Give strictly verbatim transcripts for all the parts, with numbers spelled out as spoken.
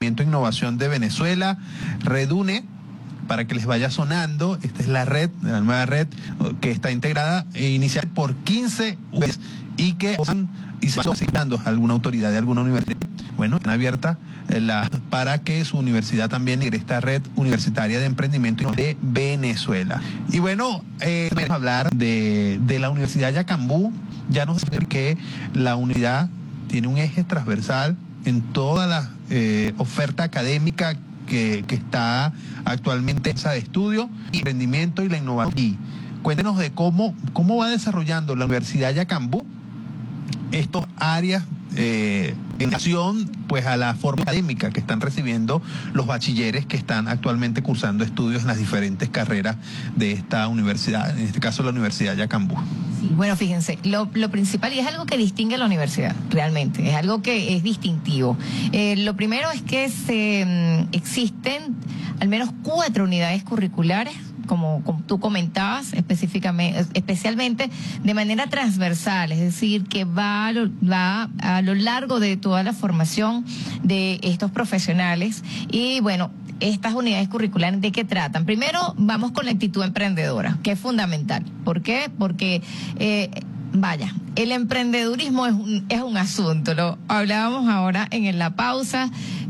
e Innovación de Venezuela, Redune, para que les vaya sonando. Esta es la red, la nueva red que está integrada e iniciada por quince U B S y que están y se están asignando a alguna autoridad de alguna universidad. Bueno, están abierta la, para que su universidad también integre esta red universitaria de emprendimiento de Venezuela. Y bueno, eh, vamos a hablar de, de la Universidad Yacambú. Ya nos dice que la universidad tiene un eje transversal en toda la eh, oferta académica que, que está actualmente en esa de estudio, y emprendimiento y la innovación. Y cuéntenos de cómo, cómo va desarrollando la Universidad Yacambú estas áreas eh, en relación pues a la forma académica que están recibiendo los bachilleres que están actualmente cursando estudios en las diferentes carreras de esta universidad, en este caso la Universidad Yacambú. Sí, bueno, fíjense, lo, lo principal, y es algo que distingue a la universidad, realmente, es algo que es distintivo. Eh, lo primero es que se mm, existen al menos cuatro unidades curriculares, como, como tú comentabas, específicamente, especialmente de manera transversal, es decir, que va a, lo, va a lo largo de toda la formación de estos profesionales. Y bueno, estas unidades curriculares, ¿de qué tratan? Primero, vamos con la actitud emprendedora, que es fundamental. ¿Por qué? Porque eh, vaya, el emprendedurismo es un, es un asunto, lo hablábamos ahora en la pausa,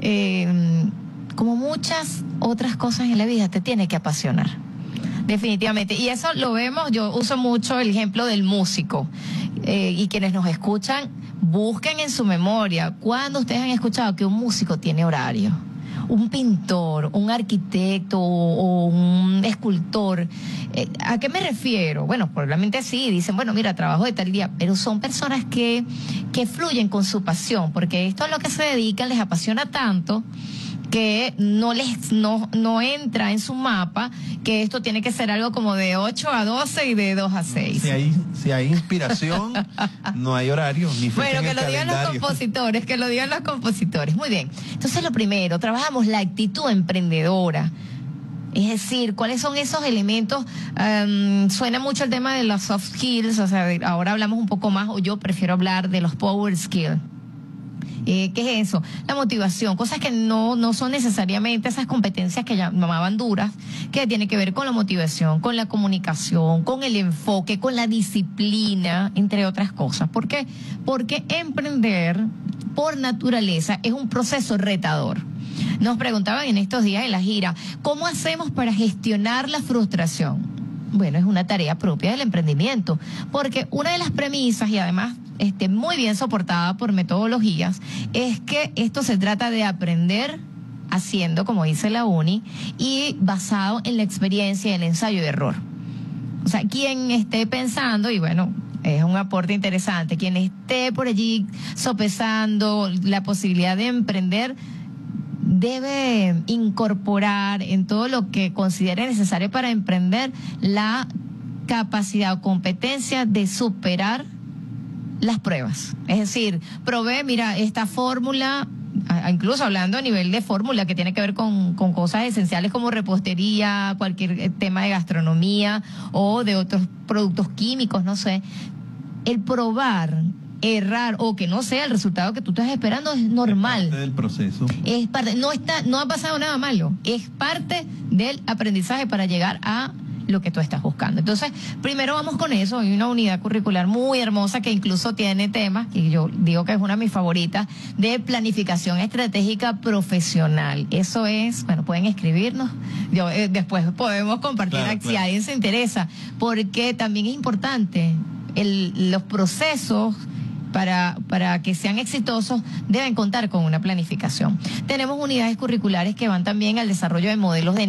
eh, como muchas otras cosas en la vida, te tiene que apasionar. Definitivamente, y eso lo vemos, yo uso mucho el ejemplo del músico, eh, y quienes nos escuchan, busquen en su memoria, ¿cuándo ustedes han escuchado que un músico tiene horario? Un pintor, un arquitecto o un escultor, eh, ¿a qué me refiero? Bueno, probablemente sí, dicen, bueno, mira, trabajo de tal día, pero son personas que, que fluyen con su pasión, porque esto es lo que se dedican, les apasiona tanto que no les no no entra en su mapa que esto tiene que ser algo como de ocho a doce y de dos a seis. Si hay, si hay inspiración, no hay horario, ni fecha. Bueno, en que el lo digan los calendario. compositores, que lo digan los compositores. Muy bien. Entonces, lo primero, trabajamos la actitud emprendedora. Es decir, ¿cuáles son esos elementos? Um, suena mucho el tema de los soft skills, o sea, de, ahora hablamos un poco más, o yo prefiero hablar de los power skills. Eh, ¿Qué es eso? La motivación, cosas que no, no son necesariamente esas competencias que llamaban duras, que tienen que ver con la motivación, con la comunicación, con el enfoque, con la disciplina, entre otras cosas. ¿Por qué? Porque emprender, por naturaleza, es un proceso retador. Nos preguntaban en estos días en la gira, ¿cómo hacemos para gestionar la frustración? Bueno, es una tarea propia del emprendimiento, porque una de las premisas, y además este, muy bien soportada por metodologías, es que esto se trata de aprender haciendo, como dice la uni, y basado en la experiencia y el ensayo de error. O sea, quien esté pensando, y bueno, es un aporte interesante, quien esté por allí sopesando la posibilidad de emprender, debe incorporar en todo lo que considere necesario para emprender la capacidad o competencia de superar las pruebas. Es decir, probé, mira, esta fórmula, incluso hablando a nivel de fórmula que tiene que ver con, con cosas esenciales como repostería, cualquier tema de gastronomía o de otros productos químicos, no sé. El probar, errar o que no sea el resultado que tú estás esperando es normal. Es parte del proceso. Es parte, no está, no ha pasado nada malo. Es parte del aprendizaje para llegar a lo que tú estás buscando. Entonces, primero vamos con eso. Hay una unidad curricular muy hermosa que incluso tiene temas, y yo digo que es una de mis favoritas, de planificación estratégica profesional. Eso es, bueno, pueden escribirnos. Yo, eh, después podemos compartir claro, si claro. a alguien se interesa, porque también es importante el, los procesos Para, para que sean exitosos, deben contar con una planificación. Tenemos unidades curriculares que van también al desarrollo de modelos de